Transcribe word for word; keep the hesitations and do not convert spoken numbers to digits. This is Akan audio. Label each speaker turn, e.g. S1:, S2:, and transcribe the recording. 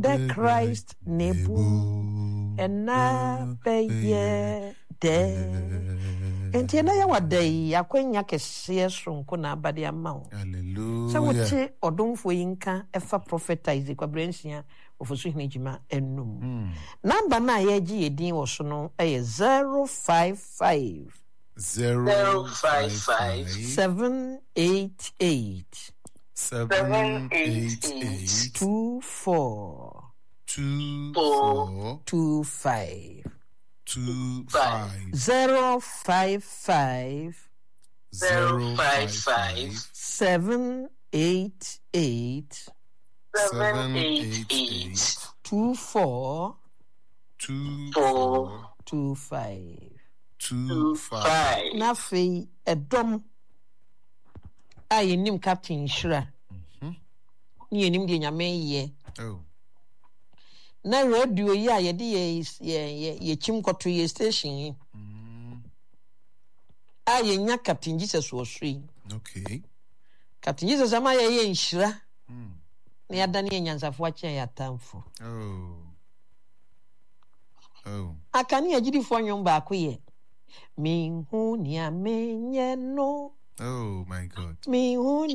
S1: the Christ nebu ena beye de enti na ya wadai akwanya kese sonko na abade ama.
S2: Hallelujah.
S1: So wote odomfo yinka efa prophetize kwa branchia ofosu hinejima enum. Mm. Number na yeji edin wo so no eye zero five five
S2: zero five five
S1: seven eight eight
S2: seven eight eight
S1: two four
S2: two four
S1: two five
S2: two five
S1: zero five five
S2: zero five five
S1: seven eight eight
S2: seven eight eight
S1: two four
S2: two four
S1: two five
S2: two five.
S1: Na fe edom aye nim Captain Shira. Mhm. Ni enim de nyame ye.
S2: Oh.
S1: Na radio yi aye de ye ye ye chim kwato ye station yi.
S2: Mhm.
S1: Aye nya Captain Jesus wo so yi.
S2: Okay.
S1: Captain Jesus ama ye ye Nshira.
S2: Mm.
S1: Na ya dane nyansafo a chen ya tamfo.
S2: Oh. Oh.
S1: Akani agidifo nwom ba ko ye. Mi hu ni amenye no.
S2: Oh my God.
S1: Mi hu